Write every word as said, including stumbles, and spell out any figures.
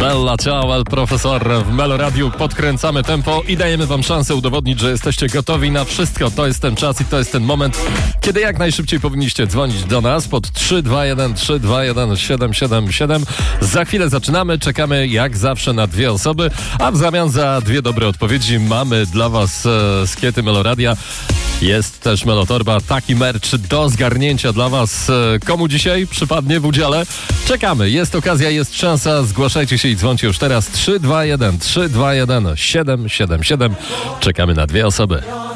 Bella Ciao, El Profesor w Melo Radiu. Podkręcamy tempo i dajemy wam szansę udowodnić, że jesteście gotowi na wszystko. To jest ten czas i to jest ten moment, kiedy jak najszybciej powinniście dzwonić do nas pod trzy dwa jeden trzy dwa jeden siedem siedem siedem. Za chwilę zaczynamy, czekamy jak zawsze na dwie osoby, a w zamian za dwie dobre odpowiedzi mamy dla was e, skiety Melo Radia. Jest też Melotorba, taki merch do zgarnięcia dla was. Komu dzisiaj przypadnie w udziale? Czekamy, jest okazja, jest szansa. Zgłaszajcie się i dzwońcie już teraz. trzy dwa jeden trzy dwa jeden siedem siedem siedem. Czekamy na dwie osoby.